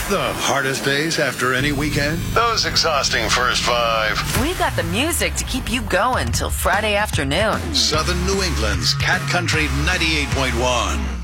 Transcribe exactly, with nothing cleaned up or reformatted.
The hardest days after any weekend? Those exhausting first five. We've got the music to keep you going till Friday afternoon. Southern New England's Cat Country ninety-eight point one.